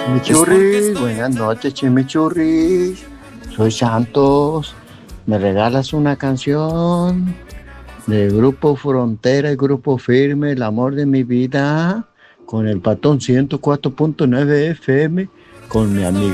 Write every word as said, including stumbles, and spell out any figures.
Chimichurri, buenas noches, Chimichurri. Soy Santos. ¿Me regalas una canción del Grupo Frontera y Grupo Firme, El amor de mi vida? Con el patón ciento cuatro punto nueve F M, con mi amiga